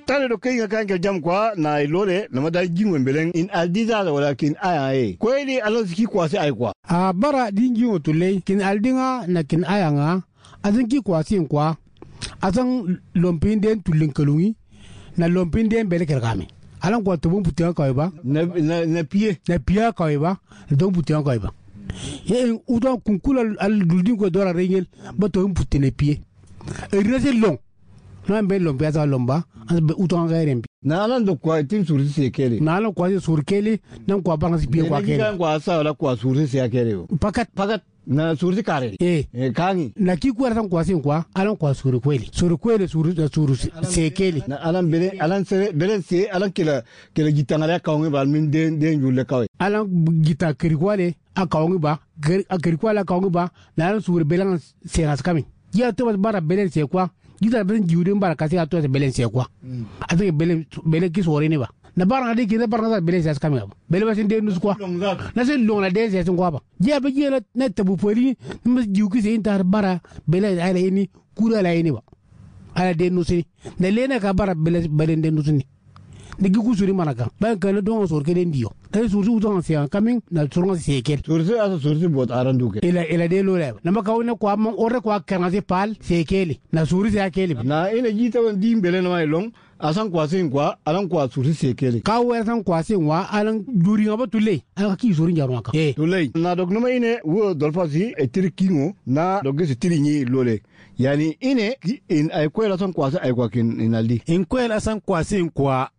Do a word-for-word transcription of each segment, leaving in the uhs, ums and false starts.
tare do kai kan ke jam kwa na ilore na mada jingwen belen in aldiza da walakin aya e ko ni alon ski kwa sai ai kwa a bara dingi otule kin aldinga na kin aya nga azan ki kwa sin kwa azan lompin den tulin kalungi na lompin den bele kergame alan kwa to bumpu tian ka ba na na pie na pie ka ba do bumpu tian ka ba ye udon kunkula al duldin ko dora rengel ba to bumpu ne pie e rese long na be lombe aza lomba an be udon ga rembi na alan do kwa tin sursi se kele na alan kwa sursi kele nan kwa bang si pie kwa kele na kwa sa wala kwa sursi se kele pakat pakat na sursi kare eh e kangi na ki kwa san kwa sin kwa alan kwa suri kweli suri kweli suri da suri se kele na alan bele alan se bele se alan kila kila gitangala ka ngi bal min den den julle kawe alan gita kiri kwale aka ngi ba kiri kwale aka ngi ba na alan suri bele se has kami ya to bara bele se kwa gita bele jiudin bara kasi ato se bele se kwa ati bele bele ki sori ne ba na bara de ki na bara na bele se has kami ba bele ba sin de nus kwa na se long na de se sin kwa ba ya be je na tabu poli na jiu ki se intar bara bele ala ni kura la ni ba ala de nusi na lena ka bara bele bele de nusi de gi kusuri manaka ba ka na don sor ke den dio ta suri uton se kamin na surun se ke sursi asa sursi bot arandu ke ila ila de lo la na maka wona kwa mon ore kwa kan se pal se kele na suri se kele na ina jita wan dim bele na mai long asan kwa sin kwa alan kwa sursi se kele ka wer san kwa sin wa alan duri ngaba tule ala ki suri njaro ka eh tule na dog no mai ne wo dolfasi e trikingo na dog se trinyi lole yani ine in ay kwela san kwa sa ay kwa kin inaldi in kwela san kwa sin kwa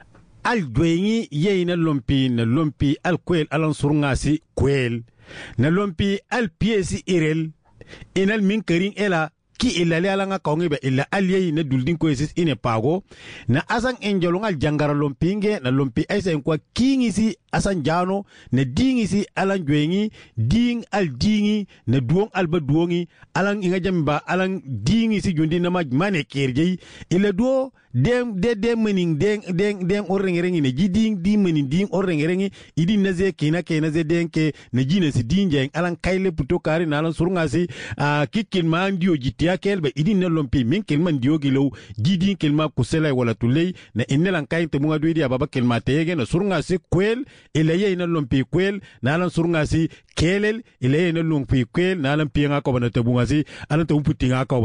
al dwenyi ye na lompi na lompi al kwel alan surngasi kwel na lompi al piesi irel inal min karin ela ki illa le alanga kawngi ba illa al ye na duldin ko esis ine pago na asan enjolong al jangara lompinge na lompi aisa en kwa kingi si asan jano na dingi si alan dwenyi ding al dingi na duong al ba duongi alan inga jamba alan dingi si jundi na maj mane kerjei illa do dem de de mening den den den orrengerengi ne jiding di mening ding orrengerengi idi naze kina ke naze den ke ne jine si dinje alan kayle puto kari na alan surunga si a kikin man dio jitia kelbe idi ne lompi min kelman dio gilo jiding kelma kusela wala tulei na innelan kayte munga doidi ababa kelma tege na surunga si kwel ile na lompi kwel na alan surunga si kelel ile na lompi kwel na alan pianga ko bana tabunga si alan to putinga ko